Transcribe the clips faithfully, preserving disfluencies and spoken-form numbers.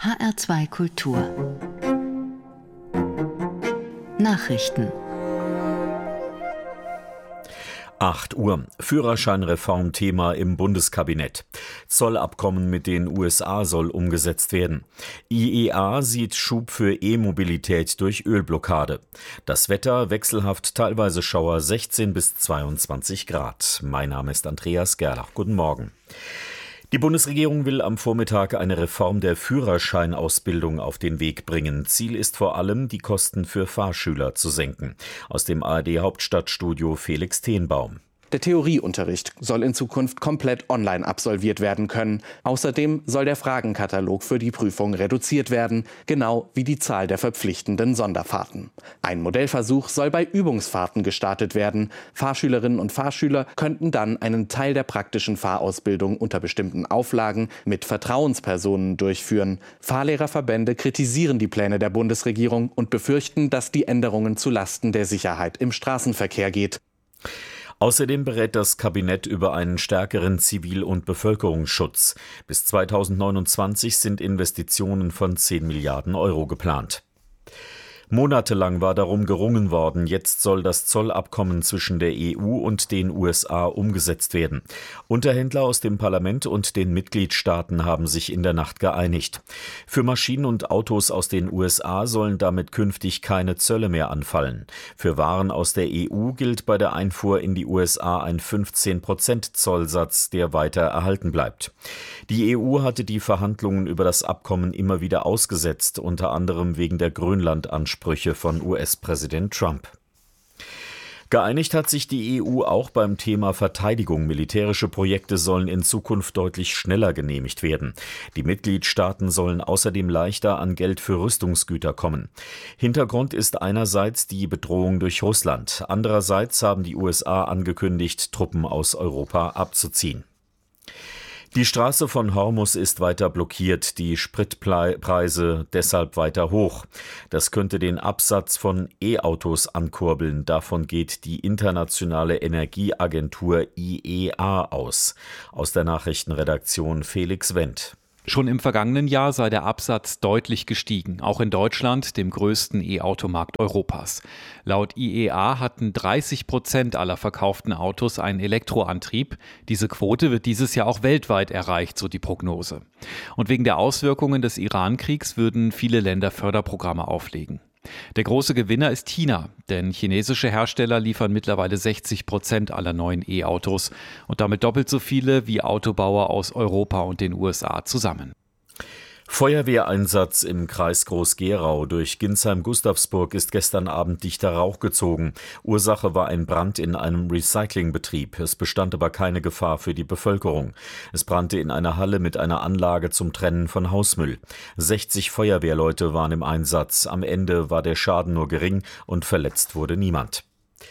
H R zwei Kultur Nachrichten. acht Uhr. Führerscheinreform Thema im Bundeskabinett. Zollabkommen mit den U S A soll umgesetzt werden. I E A sieht Schub für E-Mobilität durch Ölblockade. Das Wetter wechselhaft, teilweise Schauer, sechzehn bis zweiundzwanzig Grad. Mein Name ist Andreas Gerlach. Guten Morgen. Die Bundesregierung will am Vormittag eine Reform der Führerscheinausbildung auf den Weg bringen. Ziel ist vor allem, die Kosten für Fahrschüler zu senken. Aus dem A R D-Hauptstadtstudio Felix Tenbaum. Der Theorieunterricht soll in Zukunft komplett online absolviert werden können. Außerdem soll der Fragenkatalog für die Prüfung reduziert werden, genau wie die Zahl der verpflichtenden Sonderfahrten. Ein Modellversuch soll bei Übungsfahrten gestartet werden. Fahrschülerinnen und Fahrschüler könnten dann einen Teil der praktischen Fahrausbildung unter bestimmten Auflagen mit Vertrauenspersonen durchführen. Fahrlehrerverbände kritisieren die Pläne der Bundesregierung und befürchten, dass die Änderungen zu Lasten der Sicherheit im Straßenverkehr geht. Außerdem berät das Kabinett über einen stärkeren Zivil- und Bevölkerungsschutz. Bis zweitausendneunundzwanzig sind Investitionen von zehn Milliarden Euro geplant. Monatelang war darum gerungen worden, jetzt soll das Zollabkommen zwischen der E U und den U S A umgesetzt werden. Unterhändler aus dem Parlament und den Mitgliedstaaten haben sich in der Nacht geeinigt. Für Maschinen und Autos aus den U S A sollen damit künftig keine Zölle mehr anfallen. Für Waren aus der E U gilt bei der Einfuhr in die U S A ein fünfzehn Prozent Zollsatz, der weiter erhalten bleibt. Die E U hatte die Verhandlungen über das Abkommen immer wieder ausgesetzt, unter anderem wegen der Grönland-Ansprüche von U S-Präsident Trump. Geeinigt hat sich die E U auch beim Thema Verteidigung. Militärische Projekte sollen in Zukunft deutlich schneller genehmigt werden. Die Mitgliedstaaten sollen außerdem leichter an Geld für Rüstungsgüter kommen. Hintergrund ist einerseits die Bedrohung durch Russland. Andererseits haben die U S A angekündigt, Truppen aus Europa abzuziehen. Die Straße von Hormuz ist weiter blockiert, die Spritpreise deshalb weiter hoch. Das könnte den Absatz von E-Autos ankurbeln. Davon geht die internationale Energieagentur I E A aus. Aus der Nachrichtenredaktion Felix Wendt. Schon im vergangenen Jahr sei der Absatz deutlich gestiegen, auch in Deutschland, dem größten E-Automarkt Europas. Laut I E A hatten dreißig Prozent aller verkauften Autos einen Elektroantrieb. Diese Quote wird dieses Jahr auch weltweit erreicht, so die Prognose. Und wegen der Auswirkungen des Iran-Kriegs würden viele Länder Förderprogramme auflegen. Der große Gewinner ist China, denn chinesische Hersteller liefern mittlerweile sechzig Prozent aller neuen E-Autos und damit doppelt so viele wie Autobauer aus Europa und den U S A zusammen. Feuerwehreinsatz im Kreis Groß-Gerau. Durch Ginsheim-Gustavsburg ist gestern Abend dichter Rauch gezogen. Ursache war ein Brand in einem Recyclingbetrieb. Es bestand aber keine Gefahr für die Bevölkerung. Es brannte in einer Halle mit einer Anlage zum Trennen von Hausmüll. sechzig Feuerwehrleute waren im Einsatz. Am Ende war der Schaden nur gering und verletzt wurde niemand.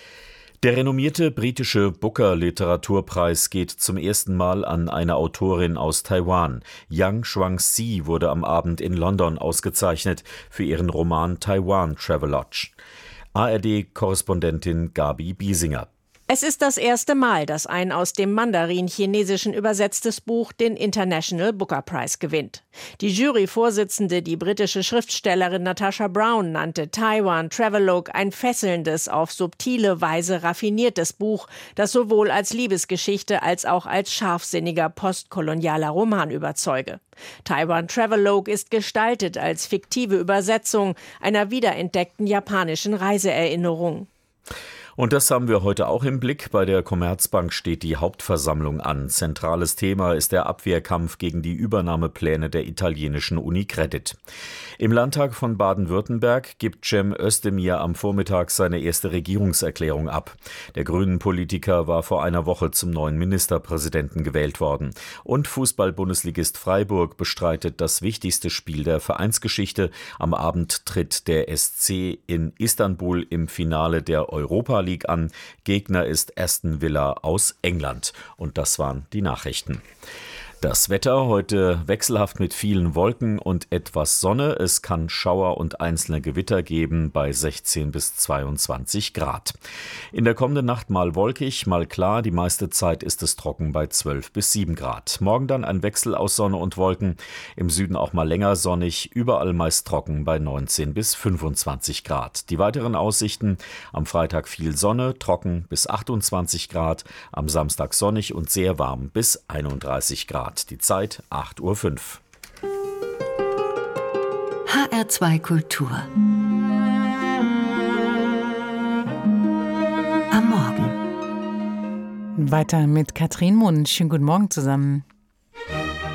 Der renommierte britische Booker-Literaturpreis geht zum ersten Mal an eine Autorin aus Taiwan. Yang Shuangzi wurde am Abend in London ausgezeichnet für ihren Roman Taiwan Travelogue. A R D-Korrespondentin Gabi Biesinger. Es ist das erste Mal, dass ein aus dem Mandarin-Chinesischen übersetztes Buch den International Booker Prize gewinnt. Die Juryvorsitzende, die britische Schriftstellerin Natasha Brown, nannte Taiwan Travelogue ein fesselndes, auf subtile Weise raffiniertes Buch, das sowohl als Liebesgeschichte als auch als scharfsinniger postkolonialer Roman überzeuge. Taiwan Travelogue ist gestaltet als fiktive Übersetzung einer wiederentdeckten japanischen Reiseerinnerung. Und das haben wir heute auch im Blick. Bei der Commerzbank steht die Hauptversammlung an. Zentrales Thema ist der Abwehrkampf gegen die Übernahmepläne der italienischen Unicredit. Im Landtag von Baden-Württemberg gibt Cem Özdemir am Vormittag seine erste Regierungserklärung ab. Der Grünen-Politiker war vor einer Woche zum neuen Ministerpräsidenten gewählt worden. Und Fußball-Bundesligist Freiburg bestreitet das wichtigste Spiel der Vereinsgeschichte. Am Abend tritt der S C in Istanbul im Finale der Europa League an. Gegner ist Aston Villa aus England. Und das waren die Nachrichten. Das Wetter heute wechselhaft mit vielen Wolken und etwas Sonne. Es kann Schauer und einzelne Gewitter geben bei sechzehn bis zweiundzwanzig Grad. In der kommenden Nacht mal wolkig, mal klar. Die meiste Zeit ist es trocken bei zwölf bis sieben Grad. Morgen dann ein Wechsel aus Sonne und Wolken. Im Süden auch mal länger sonnig, überall meist trocken bei neunzehn bis fünfundzwanzig Grad. Die weiteren Aussichten: am Freitag viel Sonne, trocken bis achtundzwanzig Grad. Am Samstag sonnig und sehr warm bis einunddreißig Grad. Die Zeit acht Uhr fünf. H R zwei Kultur. Am Morgen. Weiter mit Katrin Mund. Schönen guten Morgen zusammen.